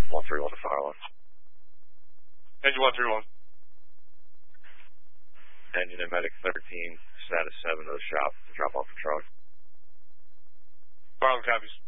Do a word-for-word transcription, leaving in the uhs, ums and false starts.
one three one to fire one. Engine one three one. Engine and medic thirteen, status seven to the shop to drop off the truck. Fire one copies.